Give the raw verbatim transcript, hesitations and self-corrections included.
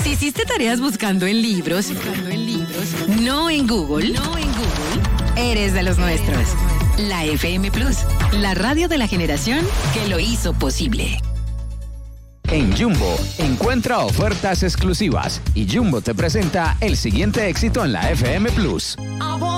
Si hiciste tareas buscando en libros, buscando en libros, no en Google, no en Google, eres de los nuestros. La F M Plus, la radio de la generación que lo hizo posible. En Jumbo, encuentra ofertas exclusivas y Jumbo te presenta el siguiente éxito en la F M Plus.